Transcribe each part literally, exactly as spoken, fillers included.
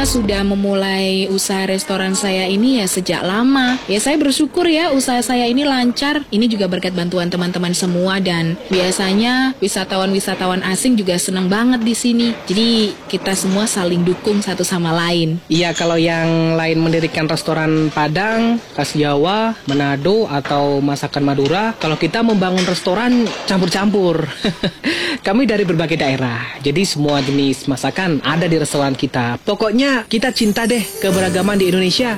sudah memulai usaha restoran saya ini ya sejak lama. Ya saya bersyukur ya usaha saya ini lancar. Ini juga berkat bantuan teman-teman semua dan biasanya wisatawan-wisatawan asing juga senang banget di sini. Jadi kita semua saling dukung satu sama lain. Iya, kalau yang lain mendirikan restoran Padang, khas Jawa, Manado atau masakan Madura, kalau kita membangun restoran campur-campur. Kami dari berbagai daerah. Jadi semua jenis masakan ada di restoran kita. Pokoknya kita cinta deh keberagaman di Indonesia.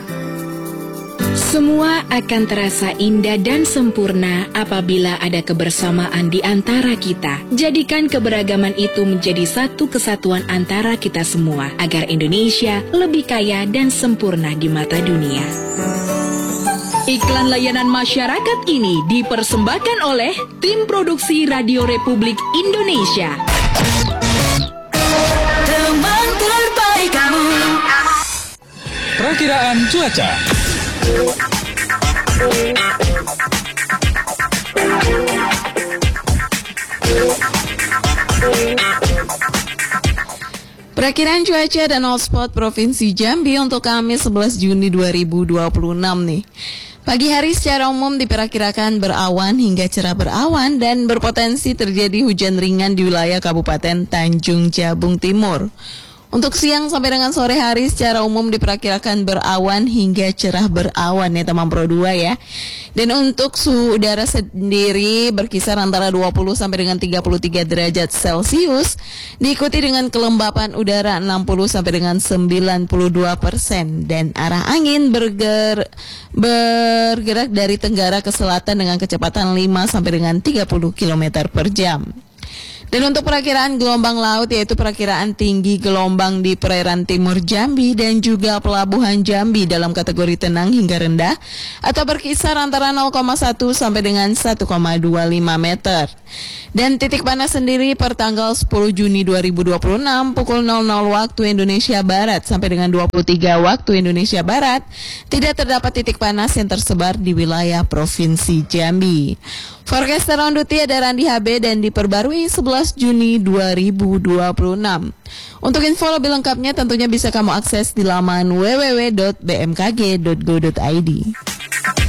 Semua akan terasa indah dan sempurna apabila ada kebersamaan di antara kita. Jadikan keberagaman itu menjadi satu kesatuan antara kita semua, agar Indonesia lebih kaya dan sempurna di mata dunia. Iklan layanan masyarakat ini dipersembahkan oleh Tim Produksi Radio Republik Indonesia. Teman terbaik kamu. Perakiraan cuaca. Perakiraan cuaca dan hotspot Provinsi Jambi untuk Kamis sebelas Juni dua ribu dua puluh enam nih. Pagi hari secara umum diperkirakan berawan hingga cerah berawan dan berpotensi terjadi hujan ringan di wilayah Kabupaten Tanjung Jabung Timur. Untuk siang sampai dengan sore hari secara umum diperkirakan berawan hingga cerah berawan ya teman Pro dua ya. Dan untuk suhu udara sendiri berkisar antara dua puluh sampai dengan tiga puluh tiga derajat Celcius, diikuti dengan kelembapan udara enam puluh sampai dengan sembilan puluh dua persen dan arah angin berger, bergerak dari tenggara ke selatan dengan kecepatan lima sampai dengan tiga puluh kilometer per jam. Dan untuk perakiraan gelombang laut yaitu perakiraan tinggi gelombang di perairan timur Jambi dan juga pelabuhan Jambi dalam kategori tenang hingga rendah atau berkisar antara nol koma satu sampai dengan satu koma dua lima meter. Dan titik panas sendiri per tanggal sepuluh Juni dua ribu dua puluh enam pukul nol nol waktu Indonesia Barat sampai dengan dua puluh tiga waktu Indonesia Barat tidak terdapat titik panas yang tersebar di wilayah Provinsi Jambi. Forecaster on duty ada Randi H B dan diperbarui sebelas Juni dua ribu dua puluh enam. Untuk info lebih lengkapnya tentunya bisa kamu akses di laman w w w dot b m k g dot go dot i d.